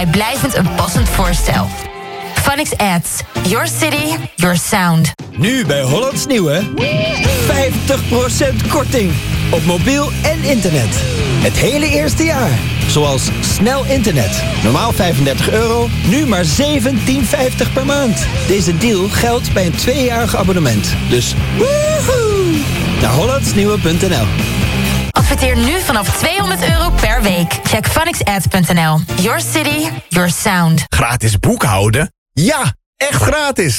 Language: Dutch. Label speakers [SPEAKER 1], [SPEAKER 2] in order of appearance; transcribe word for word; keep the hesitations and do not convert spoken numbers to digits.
[SPEAKER 1] vrijblijvend een passend voorstel. Phonics Ads. Your city, your sound.
[SPEAKER 2] Nu bij Hollands Nieuwe. vijftig procent korting. Op mobiel en internet. Het hele eerste jaar. Zoals snel internet. Normaal vijfendertig euro, nu maar zeventien vijftig per maand. Deze deal geldt bij een tweejarig abonnement. Dus woehoe! Naar hollandsnieuwe punt n l.
[SPEAKER 1] Adverteer nu vanaf tweehonderd euro per week. Check phonics ads punt n l. Your city, your sound.
[SPEAKER 3] Gratis boekhouden? Ja, echt gratis!